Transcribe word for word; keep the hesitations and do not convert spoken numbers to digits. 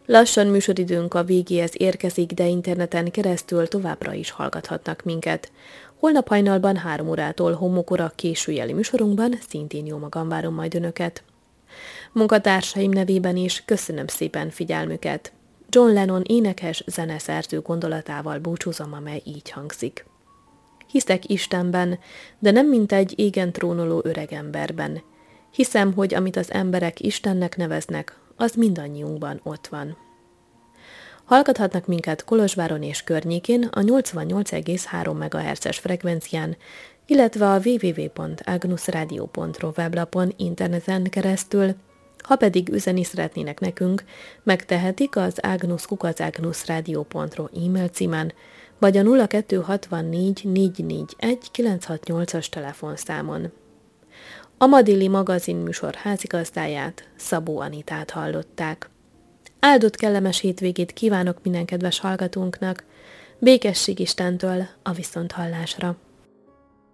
Lassan műsoridőnk a végéhez érkezik, de interneten keresztül továbbra is hallgathatnak minket. Holnap hajnalban három órától homokora későjeli műsorunkban szintén jó magam várom majd önöket. Munkatársaim nevében is köszönöm szépen figyelmüket. John Lennon énekes zeneszerző gondolatával búcsúzom, amely így hangzik. Hiszek Istenben, de nem mint egy égen trónoló öregemberben. Hiszem, hogy amit az emberek Istennek neveznek, az mindannyiunkban ott van. Hallgathatnak minket Kolozsváron és környékén a nyolcvannyolc egész három megahertzes frekvencián, illetve a double-u double-u double-u pont agnus radio pont ro weblapon interneten keresztül. Ha pedig üzenni szeretnének nekünk, megtehetik az agnus kukac agnus radio pont ro e-mail címen, vagy a nulla kettő hatvannégy négy négy egy kilenc hat nyolcas telefonszámon. A Madilli magazin műsor házigazdáját, Szabó Anitát hallották. Áldott kellemes hétvégét kívánok minden kedves hallgatónknak, békesség Istentől a viszonthallásra.